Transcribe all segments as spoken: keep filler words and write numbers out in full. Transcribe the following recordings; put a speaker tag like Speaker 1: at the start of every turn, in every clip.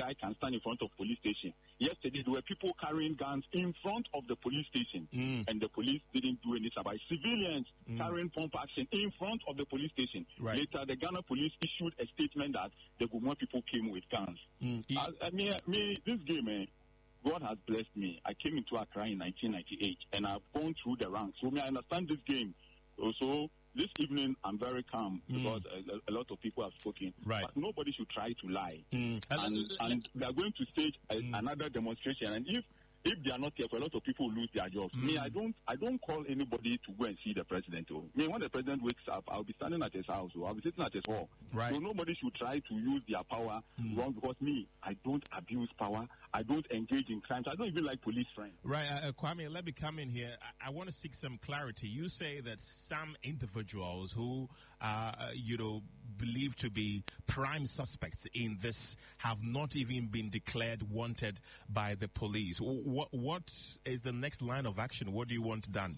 Speaker 1: guy can stand in front of police station. Yesterday, there were people carrying guns in front of the police station,
Speaker 2: mm.
Speaker 1: and the police didn't do anything about it. Civilians mm. carrying pump action in front of the police station.
Speaker 2: Right.
Speaker 1: Later, the Ghana police issued a statement that the Gumua people came with guns.
Speaker 2: Mm.
Speaker 1: I, I mean, me, this game, eh, God has blessed me. I came into Accra in nineteen ninety-eight, and I've gone through the ranks. So, me, I understand this game. Also, this evening, I'm very calm mm. because a, a lot of people have spoken.
Speaker 2: Right.
Speaker 1: But nobody should try to lie.
Speaker 2: Mm.
Speaker 1: And, and they are going to stage a, mm. another demonstration. And if if they are not careful, a lot of people will lose their jobs. Mm. Me, I don't I don't call anybody to go and see the president. Oh. Me, when the president wakes up, I'll be standing at his house. Or I'll be sitting at his hall.
Speaker 2: Right.
Speaker 1: So nobody should try to use their power mm. wrong, because me, I don't abuse power. I don't engage in crimes. I don't even like police friends.
Speaker 2: Right, uh, uh, Kwame, let me come in here. I, I want to seek some clarity. You say that some individuals who, uh, you know, believed to be prime suspects in this have not even been declared wanted by the police. What, what is the next line of action? What do you want done?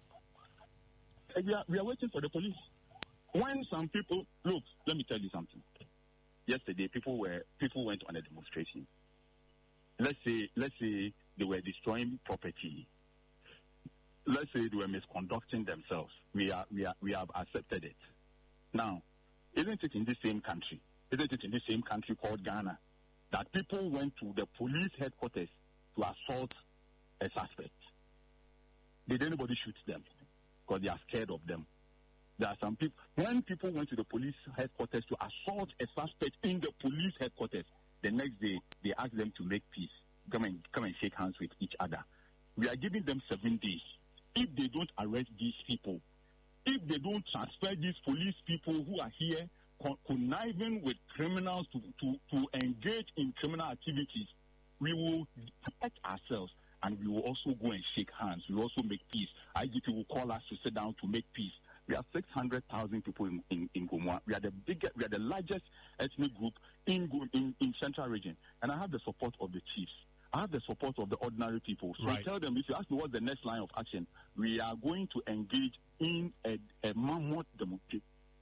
Speaker 1: Uh, we, are, we are waiting for the police. When some people, look, let me tell you something. Yesterday, people were people went on a demonstration. Let's say, let's say they were destroying property. Let's say they were misconducting themselves. We are, we are, we have accepted it. Now, isn't it in the same country? Isn't it in the same country called Ghana that people went to the police headquarters to assault a suspect? Did anybody shoot them? Because they are scared of them. There are some people, when people went to the police headquarters to assault a suspect in the police headquarters, the next day they asked them to make peace, come and come and shake hands with each other. We are giving them seven days. If they don't arrest these people, if they don't transfer these police people who are here conniving with criminals to, to, to engage in criminal activities, we will protect ourselves, and we will also go and shake hands. We will also make peace. I G P will call us to sit down to make peace. We have six hundred thousand people in, in, in Gomua. We are the biggest, we are the largest ethnic group in, in, in Central Region. And I have the support of the chiefs. I have the support of the ordinary people. So
Speaker 2: right.
Speaker 1: tell them, if you ask me what's the next line of action, we are going to engage in a, a mammoth demonstration.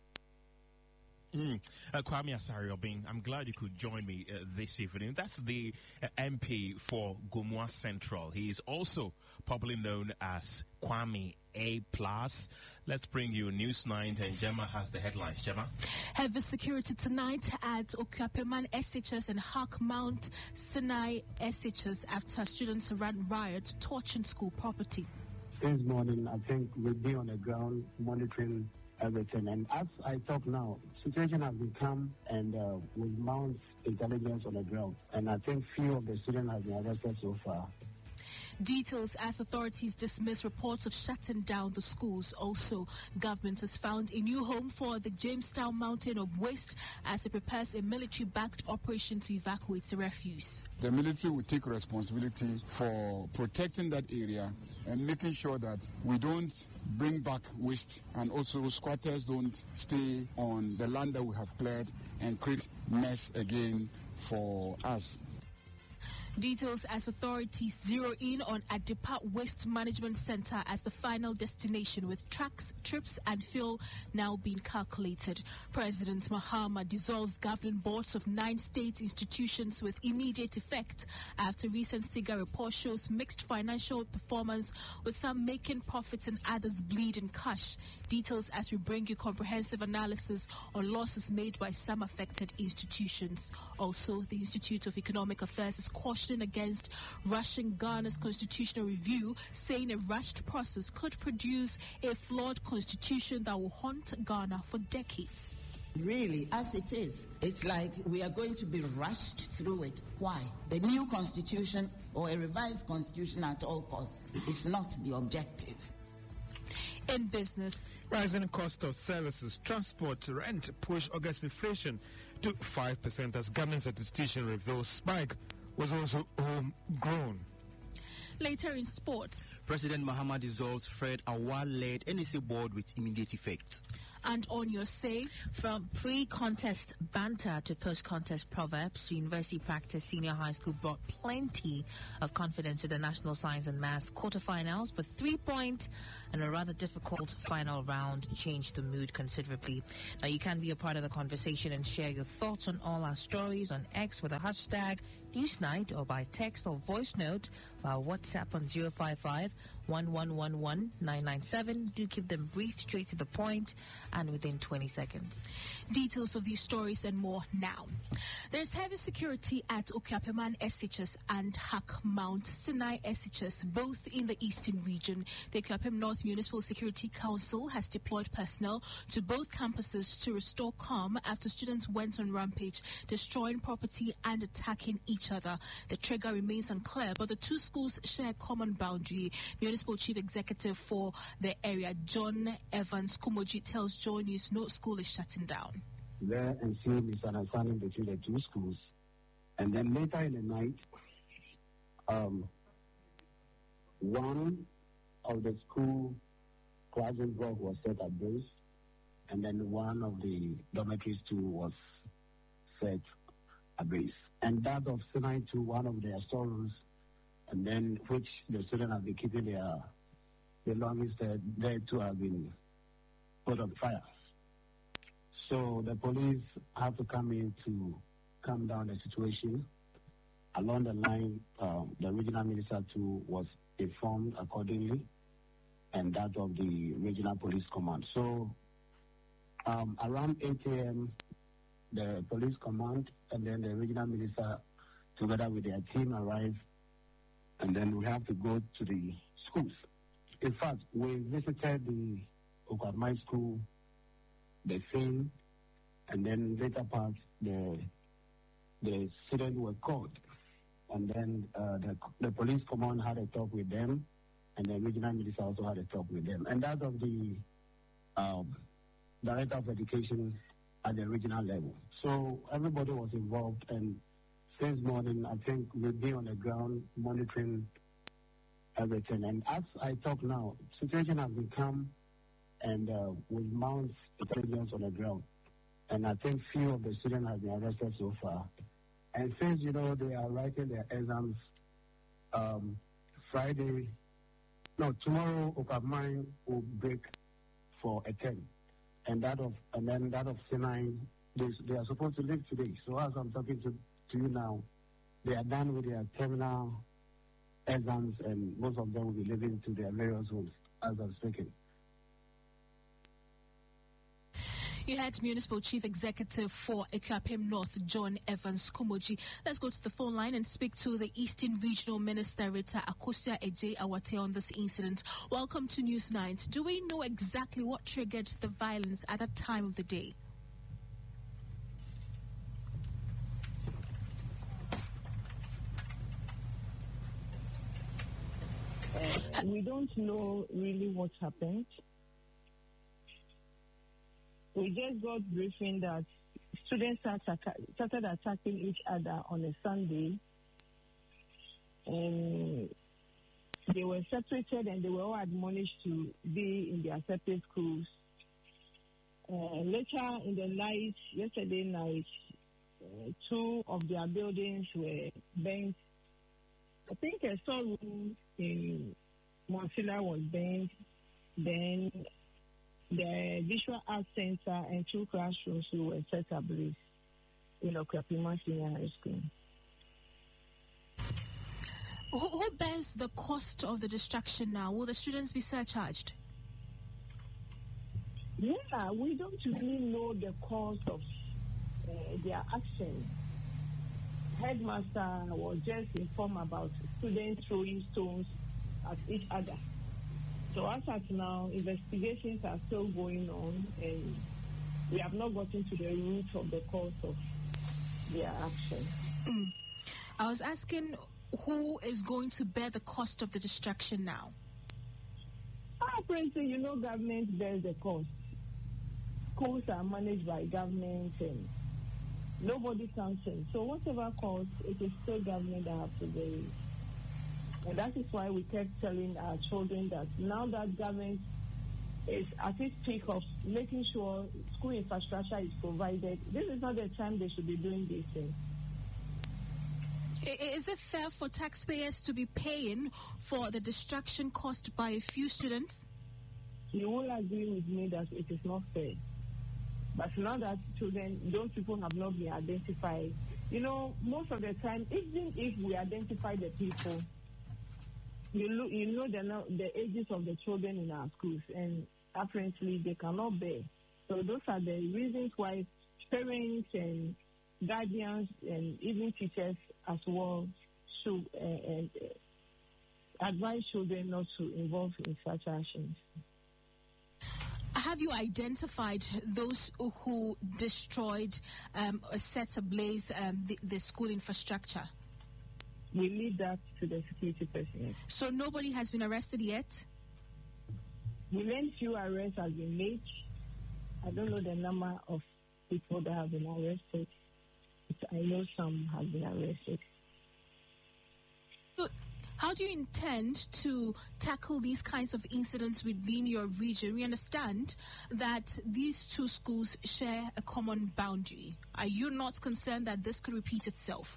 Speaker 2: Mm. Uh, Kwame Asare-Obeng, I'm glad you could join me uh, this evening. That's the uh, M P for Gomua Central. He is also popularly known as Kwame A plus. Let's bring you News nine, and Gemma has the headlines. Gemma?
Speaker 3: Heavy security tonight at Okuapeman S H S and Hawk Mount Sinai S H S after students ran riot torching school property.
Speaker 4: This morning, I think we'll be on the ground monitoring everything. And as I talk now, situation has become and uh, with Mount intelligence on the ground. And I think few of the students have been arrested so far.
Speaker 3: Details as authorities dismiss reports of shutting down the schools. Also, government has found a new home for the Jamestown Mountain of Waste as it prepares a military-backed operation to evacuate the refuse.
Speaker 5: The military will take responsibility for protecting that area and making sure that we don't bring back waste, and also squatters don't stay on the land that we have cleared and create mess again for us.
Speaker 3: Details as authorities zero in on Adepa Waste Management Center as the final destination, with tracks, trips and fuel now being calculated. President Mahama dissolves governing boards of nine state institutions with immediate effect after recent SIGA report shows mixed financial performance, with some making profits and others bleeding cash. Details as we bring you comprehensive analysis on losses made by some affected institutions. Also, the Institute of Economic Affairs is cautioning against rushing Ghana's constitutional review, saying a rushed process could produce a flawed constitution that will haunt Ghana for decades.
Speaker 6: Really, as it is, it's like we are going to be rushed through it. Why? The new constitution or a revised constitution at all costs is not the objective.
Speaker 3: In business,
Speaker 7: rising cost of services, transport, rent push August inflation to five percent as government statistician reveals spike was also homegrown.
Speaker 3: Later in sports,
Speaker 8: President Mahama dissolves Fred Awal-led N S A board with immediate effect.
Speaker 3: And on your say,
Speaker 9: from pre-contest banter to post-contest proverbs, university practice senior high school brought plenty of confidence to the National Science and Maths quarterfinals, but three-point and a rather difficult final round changed the mood considerably. Now, you can be a part of the conversation and share your thoughts on all our stories on X with a hashtag Newsnight, or by text or voice note via WhatsApp on zero five five, one one one one, nine nine seven. Do keep them brief, straight to the point, and within twenty seconds.
Speaker 3: Details of these stories and more now. There's heavy security at Okuapeman S H S and Hak Mount Sinai S H S, both in the eastern region. The Okuapem North Municipal Security Council has deployed personnel to both campuses to restore calm after students went on rampage, destroying property and attacking each other. The trigger remains unclear, but the two schools share a common boundary. Municipal Chief Executive for the area, John Evans Kumoji, tells Joy News no school is shutting down.
Speaker 4: There ensued misunderstanding between the two schools, and then later in the night, um, one of the school classroom block was set ablaze, and then one of the dormitories too was set ablaze. And that of Sinai to one of their storerooms, and then which the students have been keeping their belongings there, there too have been put on fire. So the police have to come in to calm down the situation. Along the line, um, the regional minister too was informed accordingly, and that of the regional police command. So um, around eight a.m., the police command and then the regional minister, together with their team, arrive, and then we have to go to the schools. In fact, we visited the Okuapem school, the same, and then later part, the the students were called, and then uh, the the police command had a talk with them, and the regional minister also had a talk with them, and that of the um, director of education at the regional level. So everybody was involved, and since morning, I think we've been on the ground monitoring everything. And as I talk now, situation has become, and uh, with mounts intelligence on the ground. And I think few of the students have been arrested so far. And since, you know, they are writing their exams um, Friday, no, tomorrow, Okuapem will break for a term. And that of and then that of Sinai, they, they are supposed to leave today. So as I'm talking to, to you now, they are done with their terminal exams, and most of them will be leaving to their various homes as I'm speaking.
Speaker 3: You had Municipal Chief Executive for Okuapem North, John Evans Kumoji. Let's go to the phone line and speak to the Eastern Regional Minister, Rita Akosua Ejay Awate, on this incident. Welcome to Newsnight. Do we know exactly what triggered the violence at that time of the day?
Speaker 10: Uh, we don't know really what happened. We just got briefing that students started attacking each other on a Sunday, and they were separated and they were all admonished to be in their separate schools. Uh, later in the night, yesterday night, uh, two of their buildings were burnt. I think a storeroom in Monsila was burnt. Then the Visual Arts Center and two classrooms were set ablaze in Okuapem Senior High School.
Speaker 3: Who, who bears the cost of the destruction now? Will the students be surcharged?
Speaker 10: Yeah, we don't really know the cause of uh, their action. Headmaster was just informed about students throwing stones at each other. So as at now, investigations are still going on, and we have not gotten to the root of the cause of their action.
Speaker 3: Mm. I was asking, who is going to bear the cost of the destruction now?
Speaker 10: Ah, President, you know government bears the cost. Schools are managed by government, and nobody counts in. So whatever cost, it is still government that have to bear it. And that is why we kept telling our children that now that government is at its peak of making sure school infrastructure is provided, this is not the time they should be doing these things.
Speaker 3: Is it fair for taxpayers to be paying for the destruction caused by a few students?
Speaker 10: You will agree with me that it is not fair. But now that children, those people have not been identified, you know, most of the time, even if we identify the people, you know, you know the, the ages of the children in our schools, and apparently they cannot bear. So those are the reasons why parents and guardians and even teachers as well should uh, uh, advise children not to involve in such actions.
Speaker 3: Have you identified those who destroyed um, or set ablaze um, the, the school infrastructure?
Speaker 10: We leave that to the security personnel.
Speaker 3: So nobody has been arrested yet?
Speaker 10: We learned few arrests have been made. I don't know the number of people that have been arrested. I know some have been arrested.
Speaker 3: So how do you intend to tackle these kinds of incidents within your region? We understand that these two schools share a common boundary. Are you not concerned that this could repeat itself?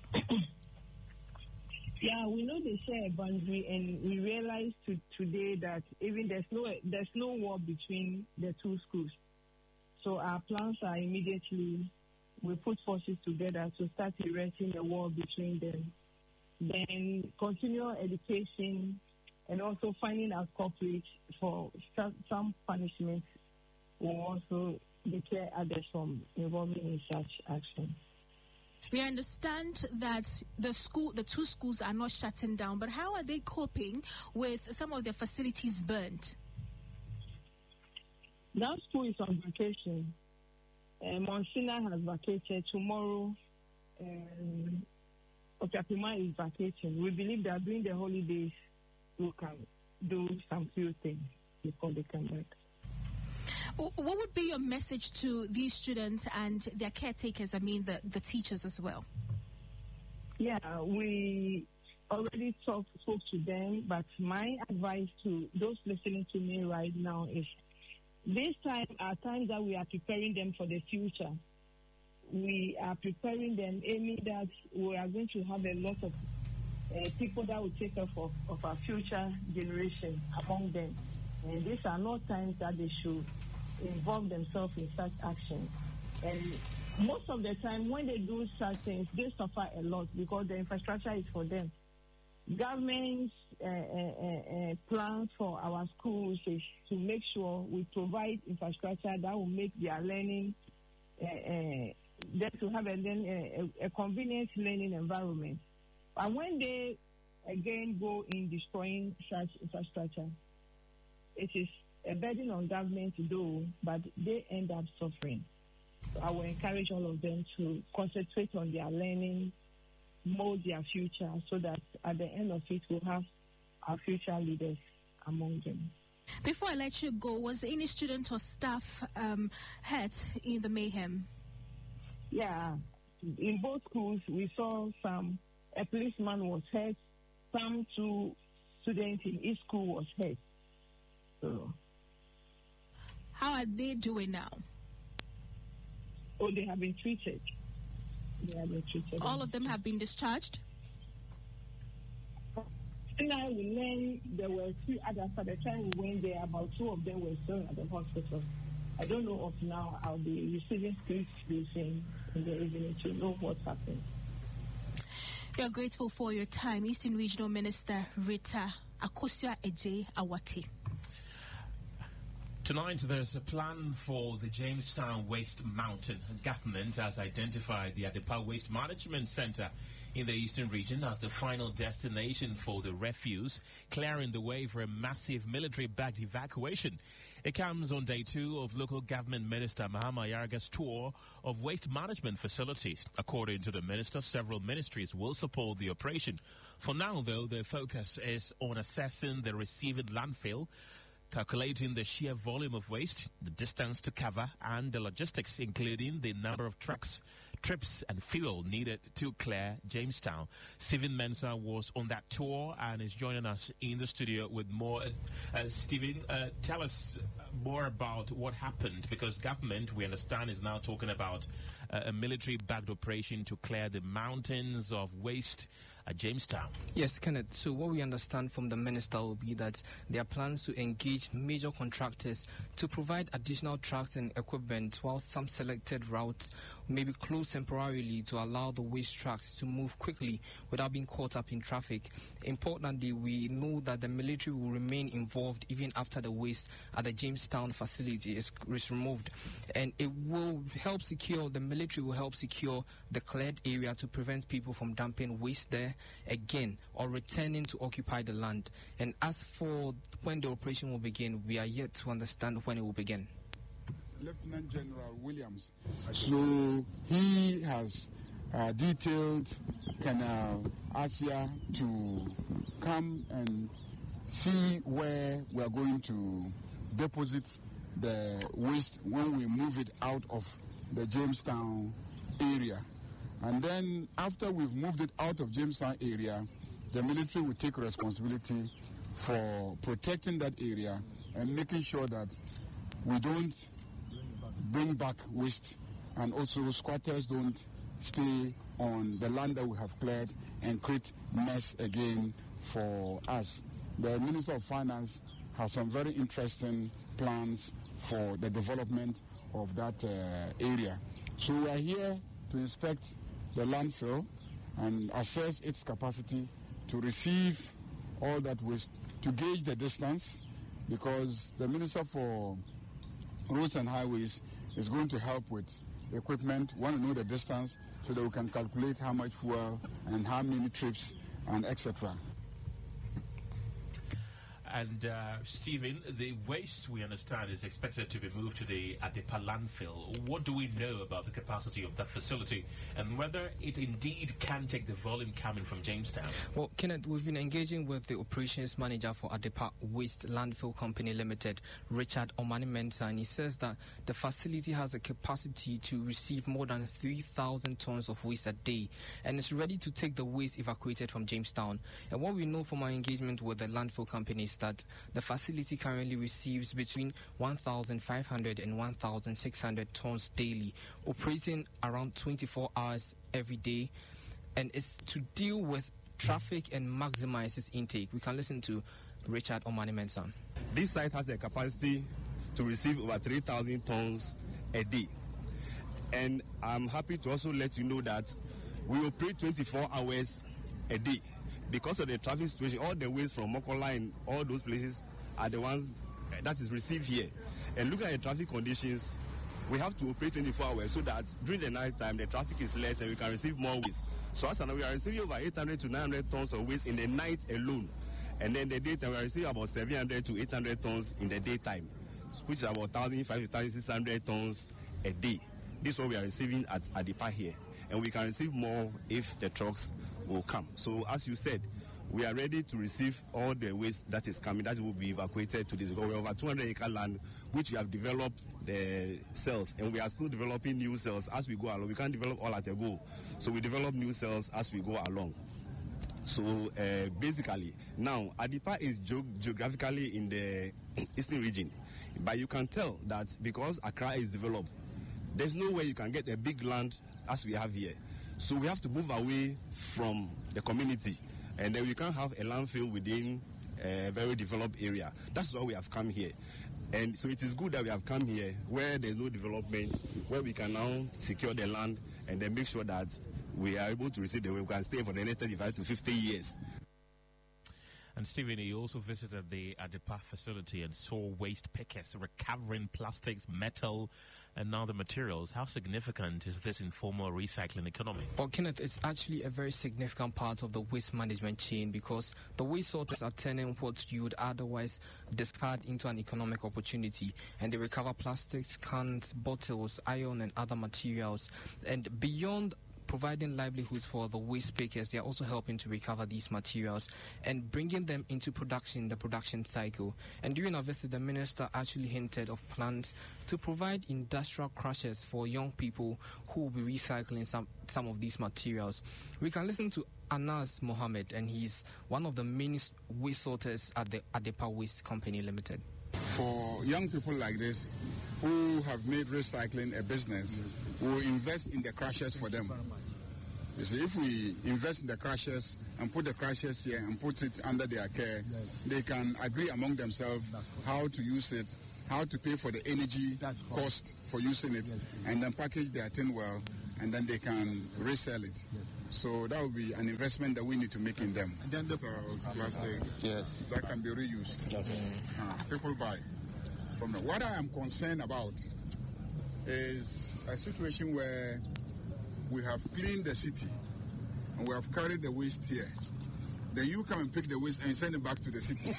Speaker 10: Yeah, we know they share a boundary, and we realize to, today that even there's no there's no war between the two schools. So our plans are immediately we put forces together to start erecting a wall between them. Then continual education and also finding out culprits for some punishment will also deter others from involving in such action.
Speaker 3: We understand that the school, the two schools are not shutting down, but how are they coping with some of their facilities burnt?
Speaker 10: That school is on vacation. Uh, Monsignor has vacated. Tomorrow, um, Otakuma is vacating. We believe that during the holidays, we can do some few things before they come back.
Speaker 3: What would be your message to these students and their caretakers, I mean the, the teachers as well?
Speaker 10: Yeah, we already talked, spoke to them, but my advice to those listening to me right now is this time are times that we are preparing them for the future. We are preparing them, aiming that we are going to have a lot of uh, people that will take care of, of our future generation among them. And these are not times that they should involve themselves in such actions. And most of the time, when they do such things, they suffer a lot because the infrastructure is for them. Government's uh, uh, uh, plans for our schools is to make sure we provide infrastructure that will make their learning, uh, uh, them to have a, learn, a, a convenient learning environment. And when they, again, go in destroying such infrastructure, it is a burden on government to do, but they end up suffering. So I will encourage all of them to concentrate on their learning, mold their future, so that at the end of it, we'll have our future leaders among them.
Speaker 3: Before I let you go, was any student or staff um, hurt in the mayhem?
Speaker 10: Yeah. In both schools, we saw some, a policeman was hurt, some two students in each school was hurt. So,
Speaker 3: how are they doing now?
Speaker 10: Oh, they have been treated. They have been treated.
Speaker 3: All of them have been discharged?
Speaker 10: And I we learned there were three others. At the time we went there, about two of them were still at the hospital. I don't know of now. I'll be receiving scripts briefing in the evening to know what's happening.
Speaker 3: We are grateful for your time. Eastern Regional Minister Rita Akosua Eje Awate.
Speaker 2: Tonight, there's a plan for the Jamestown Waste Mountain. Government has identified the Adepa Waste Management Center in the Eastern region as the final destination for the refuse, clearing the way for a massive military-backed evacuation. It comes on day two of local government minister Mahama Yarga's tour of waste management facilities. According to the minister, several ministries will support the operation. For now, though, their focus is on assessing the receiving landfill, calculating the sheer volume of waste, the distance to cover, and the logistics, including the number of trucks trips and fuel needed to clear Jamestown. Stephen Mensah was on that tour and is joining us in the studio with more. Uh, uh, Stephen, uh, tell us more about what happened, because government, we understand, is now talking about uh, a military-backed operation to clear the mountains of waste at Jamestown.
Speaker 11: Yes, Kenneth. So what we understand from the minister will be that there are plans to engage major contractors to provide additional trucks and equipment, while some selected routes may be closed temporarily to allow the waste trucks to move quickly without being caught up in traffic. Importantly, we know that the military will remain involved even after the waste at the Jamestown facility is, is removed, and it will help secure, the military will help secure the cleared area to prevent people from dumping waste there again or returning to occupy the land. And as for when the operation will begin, we are yet to understand when it will begin.
Speaker 5: Lieutenant General Williams. So he has uh, detailed Colonel Asia to come and see where we are going to deposit the waste when we move it out of the Jamestown area. And then after we've moved it out of Jamestown area, the military will take responsibility for protecting that area and making sure that we don't bring back waste, and also squatters don't stay on the land that we have cleared and create mess again for us. The Minister of Finance has some very interesting plans for the development of that uh, area. So we are here to inspect the landfill and assess its capacity to receive all that waste, to gauge the distance, because the Minister for Roads and Highways is going to help with equipment. We want to know the distance so that we can calculate how much fuel and how many trips and et cetera.
Speaker 2: And uh, Stephen, the waste, we understand, is expected to be moved to the Adepa landfill. What do we know about the capacity of that facility and whether it indeed can take the volume coming from Jamestown?
Speaker 11: Well, Kenneth, we've been engaging with the operations manager for Adepa Waste Landfill Company Limited, Richard Omani-Mensah, and he says that the facility has a capacity to receive more than three thousand tons of waste a day and is ready to take the waste evacuated from Jamestown. And what we know from our engagement with the landfill company is that the facility currently receives between one thousand five hundred and one thousand six hundred tons daily, operating around twenty-four hours every day, and it's to deal with traffic and maximize its intake. We can listen to Richard Omani-Mensah.
Speaker 12: This site has the capacity to receive over three thousand tons a day, and I'm happy to also let you know that we operate twenty-four hours a day. Because of the traffic situation, all the waste from Mokola and all those places are the ones that is received here. And looking at the traffic conditions, we have to operate twenty-four hours so that during the night time the traffic is less and we can receive more waste. So as we are receiving over eight hundred to nine hundred tons of waste in the night alone. And then the daytime we are receiving about seven hundred to eight hundred tons in the daytime, which is about one thousand five hundred to one thousand six hundred tons a day. This is what we are receiving at Adepa here. And we can receive more if the trucks will come. So as you said, we are ready to receive all the waste that is coming, that will be evacuated to this. We have over two hundred acre land, which we have developed the cells, and we are still developing new cells as we go along. We can't develop all at a go. So we develop new cells as we go along. So uh, basically, now Adepa is ge- geographically in the eastern region, but you can tell that because Accra is developed, there's no way you can get a big land as we have here. So we have to move away from the community, and then we can't have a landfill within a very developed area. That's why we have come here. And so it is good that we have come here where there's no development, where we can now secure the land and then make sure that we are able to receive the way we can stay for the next thirty-five to fifty years.
Speaker 2: And Stephen, you also visited the Adepa facility and saw waste pickers recovering plastics, metal, and other materials. How significant is this informal recycling economy?
Speaker 11: Well, Kenneth, it's actually a very significant part of the waste management chain, because the waste sorters are turning what you would otherwise discard into an economic opportunity, and they recover plastics, cans, bottles, iron, and other materials. And beyond providing livelihoods for the waste pickers. They are also helping to recover these materials and bringing them into production, the production cycle. And during our visit, the minister actually hinted of plans to provide industrial crushers for young people who will be recycling some, some of these materials. We can listen to Anas Mohammed, and he's one of the main waste sorters at the Adepa Waste Company Limited.
Speaker 5: For young people like this who have made recycling a business, we will invest in the crushers for them. You see, if we invest in the crushers and put the crushers here and put it under their care, yes. they can agree among themselves how to use it, how to pay for the energy cost for using it, yes, and then package their tin well, and then they can resell it. Yes. So that would be an investment that we need to make in them. And then the so, plastic, yes, that can be reused. Okay. Uh, people buy from them. What I am concerned about is a situation where we have cleaned the city and we have carried the waste here. Then you come and pick the waste and send it back to the city.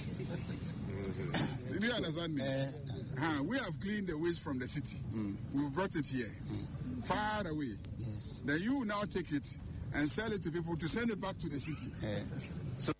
Speaker 5: Do you understand me? Uh, uh, we have cleaned the waste from the city. Mm. We've brought it here, mm. far away. Yes. Then you now take it and sell it to people to send it back to the city. Uh. So.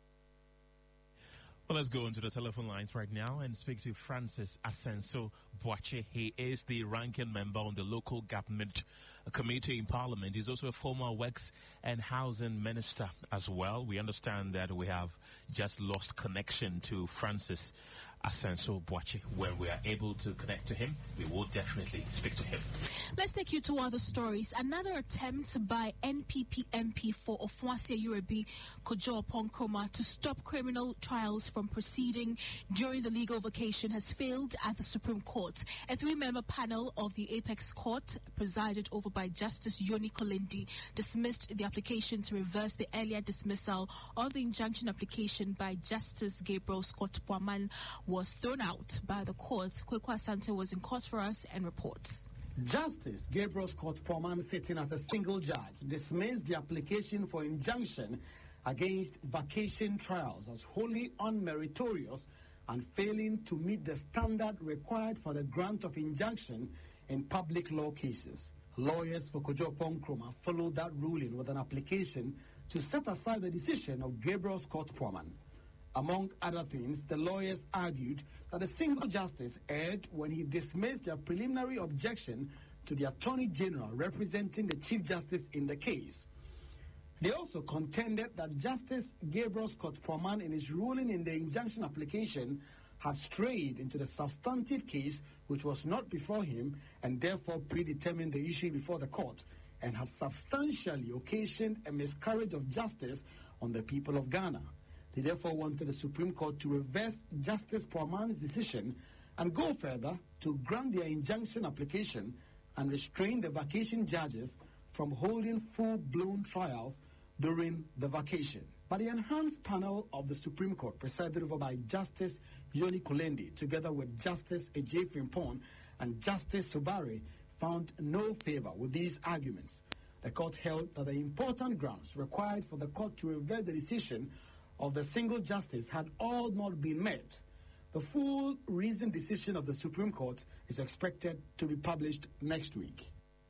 Speaker 2: Well, let's go into the telephone lines right now and speak to Francis Asenso Boache. He is the ranking member on the local government committee in Parliament. He's also a former Works and Housing Minister as well. We understand that we have just lost connection to Francis Asenso Boache. When we are able to connect to him, we will definitely speak to him.
Speaker 3: Let's take you to other stories. Another attempt by N P P M P for Ofuasia Yorubi Kojo Nkrumah to stop criminal trials from proceeding during the legal vacation has failed at the Supreme Court. A three-member panel of the Apex Court, presided over by Justice Yoni Kolendi, dismissed the application to reverse the earlier dismissal of the injunction application by Justice Gabriel Scott Poaman was thrown out by the court. Kweku Asante was in court for us and reports.
Speaker 13: Justice Gabriel Scott Poaman, sitting as a single judge, dismissed the application for injunction against vacation trials as wholly unmeritorious and failing to meet the standard required for the grant of injunction in public law cases. Lawyers for Kojo Nkrumah followed that ruling with an application to set aside the decision of Gabriel Scott Poaman. Among other things, the lawyers argued that the single justice erred when he dismissed their preliminary objection to the Attorney General representing the Chief Justice in the case. They also contended that Justice Gabriel Scott Poaman, in his ruling in the injunction application, had strayed into the substantive case which was not before him and therefore predetermined the issue before the court, and had substantially occasioned a miscarriage of justice on the people of Ghana. They therefore wanted the Supreme Court to reverse Justice Poaman's decision and go further to grant their injunction application and restrain the vacation judges from holding full-blown trials during the vacation. But the enhanced panel of the Supreme Court, presided over by Justice Yoni Kolendi, together with Justice Ejay Frimpong and Justice Subari, found no favor with these arguments. The court held that the important grounds required for the court to reverse the decision of the single justice had all not been met. The full reasoned decision of the Supreme Court is expected to be published next week.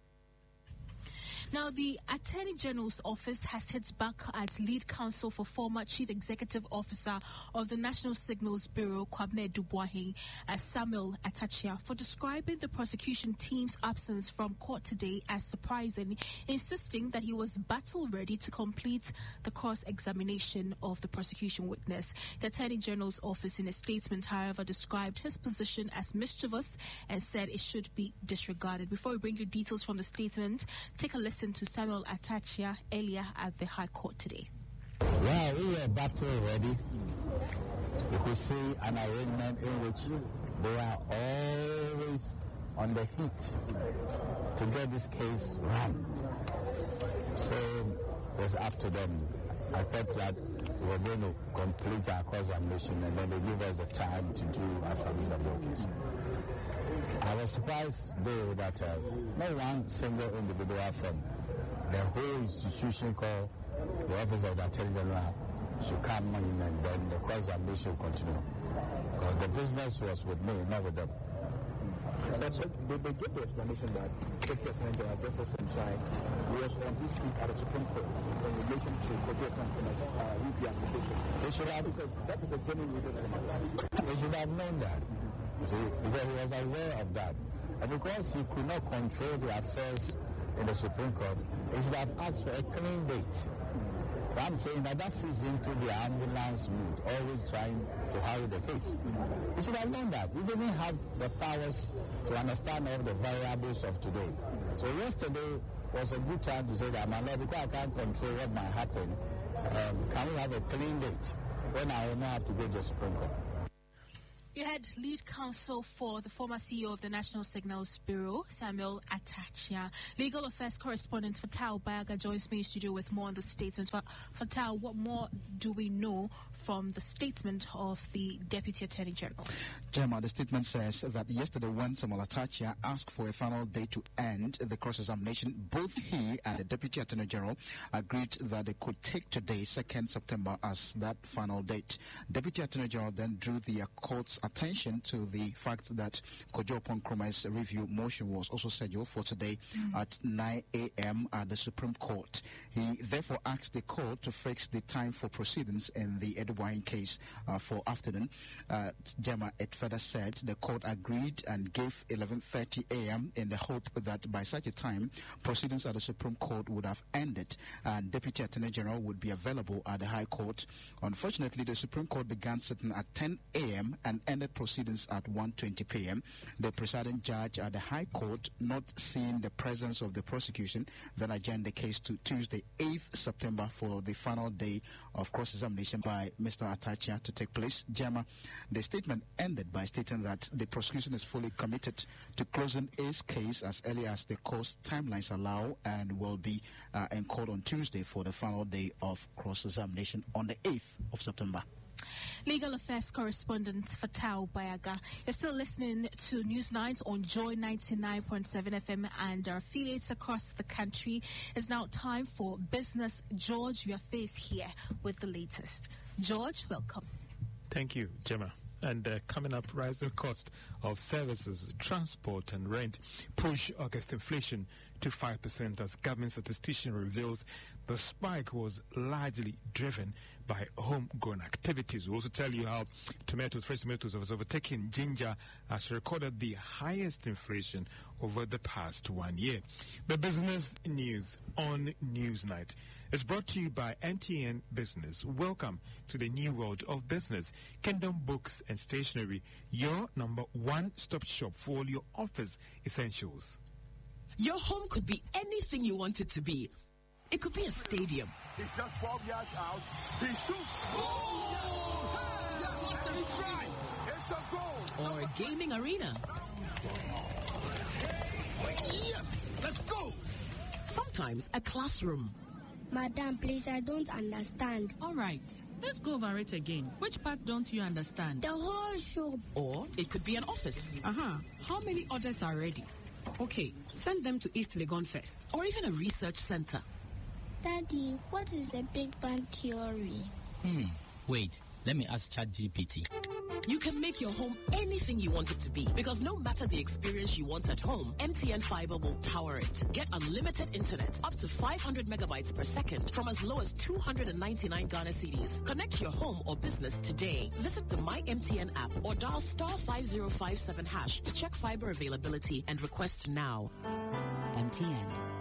Speaker 3: Now, the Attorney General's office has hit back at lead counsel for former Chief Executive Officer of the National Signals Bureau, Kwabena Dubois, as Samuel Atachia, for describing the prosecution team's absence from court today as surprising, insisting that he was battle-ready to complete the cross-examination of the prosecution witness. The Attorney General's office, in a statement, however, described his position as mischievous and said it should be disregarded. Before we bring you details from the statement, take a listen to Samuel Atachia earlier at the High Court today.
Speaker 14: Well, we were battle ready. You could see an arrangement in which they are always on the heat to get this case run. So it's up to them. I thought that we were going to complete our cross-examination and then they give us the time to do our submission of the case. I was surprised, though, that uh, not one single individual from the whole institution called the Office of the Attorney General should come in and then the cross-examination will continue. Because the business was with me, not with them. But so they, they give the explanation that Deputy Attorney General Justice Msai was on his feet at the Supreme Court in relation to Kojo Company's uh, review application. They should have, a, that is a genuine reason for my They should have known that, you see, because he was aware of that. And because he could not control the affairs in the Supreme Court, he should have asked for a clean date. But I'm saying that that fits into the ambulance mood, always trying to hurry the case. He should have known that. He didn't have the powers to understand all the variables of today. So yesterday was a good time to say that, my Lord, because I can't control what might happen, um, can we have a clean date when I will not have to go to the Supreme Court?
Speaker 3: You had lead counsel for the former C E O of the National Signals Bureau, Samuel Atachia. Legal affairs correspondent Fatal Bayaga joins me in studio with more on the statement. Fatal, what more do we know from the statement of the Deputy Attorney General?
Speaker 15: Gemma, the statement says that yesterday when Samuel Atachia asked for a final date to end the cross-examination, both he and the Deputy Attorney General agreed that they could take today, second September, as that final date. Deputy Attorney General then drew the court's attention to the fact that Kojo Nkrumah's review motion was also scheduled for today mm. at nine a.m. at the Supreme Court. He therefore asked the court to fix the time for proceedings in the Edwine case uh, for afternoon. Uh, Gemma, it further said the court agreed and gave eleven thirty a.m. in the hope that by such a time, proceedings at the Supreme Court would have ended and Deputy Attorney General would be available at the High Court. Unfortunately, the Supreme Court began sitting at ten a.m. and ended proceedings at one twenty p.m. The presiding judge at the High Court, not seeing the presence of the prosecution, then adjourned the case to Tuesday, eighth September, for the final day of cross-examination by Mister Atachia to take place. Gemma, the statement ended by stating that the prosecution is fully committed to closing his case as early as the court's timelines allow and will be uh, in court on Tuesday for the final day of cross-examination on the eighth of September.
Speaker 3: Legal affairs correspondent Fatal Bayaga. You're still listening to News Night on Joy ninety-nine point seven F M and our affiliates across the country. It's now time for Business. George, we are faced here with the latest. George, welcome.
Speaker 7: Thank you, Gemma. And uh, coming up, rising cost of services, transport and rent push August inflation to five percent as government statistician reveals the spike was largely driven by homegrown activities. We'll also tell you how tomatoes, fresh tomatoes have overtaken ginger has recorded the highest inflation over the past one year. The business news on Newsnight is brought to you by M T N Business. Welcome to the new world of business. Kingdom Books and Stationery, your number one stop shop for all your office essentials.
Speaker 16: Your home could be anything you want it to be. It could be a stadium.
Speaker 17: He's just twelve yards out. He shoots. Oh! Hey! What did he try? It's a goal.
Speaker 16: Or a gaming arena.
Speaker 17: Yes! Let's go!
Speaker 16: Sometimes a classroom.
Speaker 18: Madam, please, I don't understand.
Speaker 19: All right. Let's go over it again. Which part don't you understand?
Speaker 18: The whole show.
Speaker 16: Or it could be an office.
Speaker 19: Uh-huh. How many orders are ready? Okay, send them to East Legon first.
Speaker 16: Or even a research center.
Speaker 18: Daddy, what is the Big Bang Theory?
Speaker 20: Hmm, wait, let me ask ChatGPT.
Speaker 16: You can make your home anything you want it to be because no matter the experience you want at home, M T N Fiber will power it. Get unlimited internet up to five hundred megabytes per second from as low as two hundred ninety-nine Ghana cedis. Connect your home or business today. Visit the My M T N app or dial star five zero five seven hash to check fiber availability and request now.
Speaker 21: M T N.